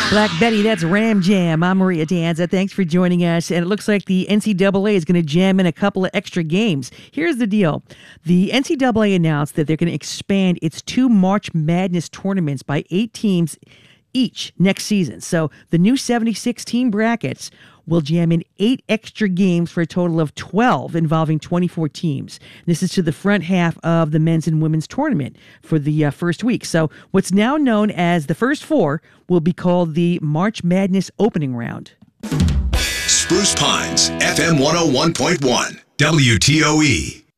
Black Betty, that's Ram Jam. I'm Maria Danza. Thanks for joining us. And it looks like the NCAA is going to jam in a couple of extra games. Here's the deal. The NCAA announced that they're going to expand its 2 March Madness tournaments by 8 teams each next season. So the new 76-team brackets will jam in 8 extra games for a total of 12 involving 24 teams. This is to the front half of the men's and women's tournament for the first week. So what's now known as the first 4 will be called the March Madness opening round. Spruce Pines, FM 101.1, WTOE.